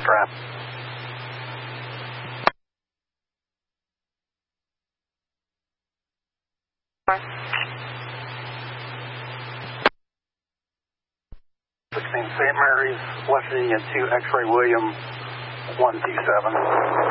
trap. 16 St. Mary's, West Virginia 2, X-Ray William 127.